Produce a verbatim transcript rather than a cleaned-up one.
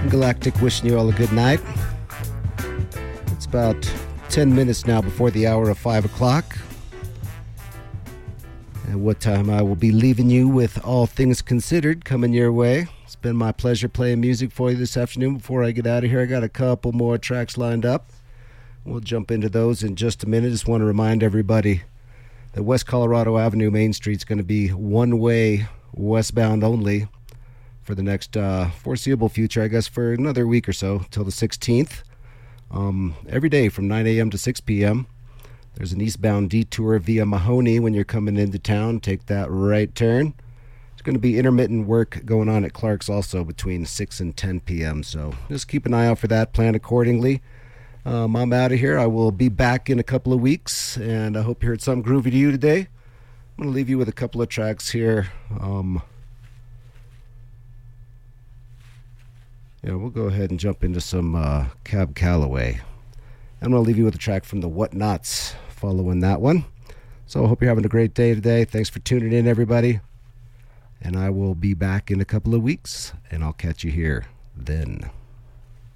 Galactic wishing you all a good night. It's about ten minutes now before the hour of five o'clock. At what time I will be leaving you with All Things Considered coming your way. It's been my pleasure playing music for you this afternoon. Before I get out of here, I got a couple more tracks lined up. We'll jump into those in just a minute. Just want to remind everybody that West Colorado Avenue Main Street is going to be one-way westbound only for the next uh, foreseeable future, I guess, for another week or so, till the sixteenth. Um, every day from nine a.m. to six p.m. There's an eastbound detour via Mahoney when you're coming into town. Take that right turn. There's going to be intermittent work going on at Clark's also between six and ten p.m., so just keep an eye out for that. Plan accordingly. Um, I'm out of here. I will be back in a couple of weeks, and I hope you heard something groovy to you today. I'm going to leave you with a couple of tracks here. Um, yeah, we'll go ahead and jump into some uh, Cab Calloway. I'm going to leave you with a track from the Whatnots following that one. So I hope you're having a great day today. Thanks for tuning in, everybody. And I will be back in a couple of weeks, and I'll catch you here then.